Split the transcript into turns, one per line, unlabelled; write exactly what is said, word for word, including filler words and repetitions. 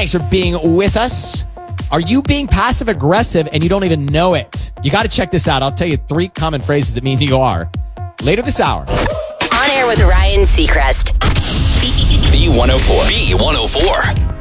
Thanks for being with us. Are you being passive aggressive and you don't even know it? You got to check this out. I'll tell you three common phrases that mean you are. Later this hour.
On Air with Ryan Seacrest.
B one oh four. B one oh four.